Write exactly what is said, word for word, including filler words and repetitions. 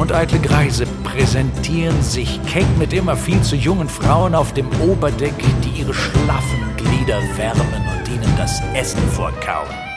und eitle Greise präsentieren sich keck mit immer viel zu jungen Frauen auf dem Oberdeck, die ihre schlaffen Glieder wärmen und ihnen das Essen vorkauen.